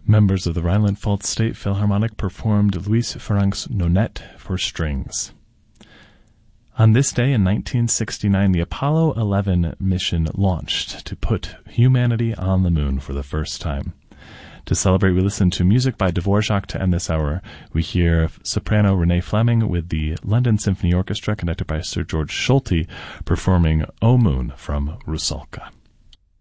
Members of the Rhineland-Pfalz State Philharmonic performed Louis Farrenc's Nonette for strings. On this day in 1969, the Apollo 11 mission launched to put humanity on the moon for the first time. To celebrate, we listen to music by Dvorak to end this hour. We hear soprano Renee Fleming with the London Symphony Orchestra, conducted by Sir George Solti, performing O Moon from Rusalka.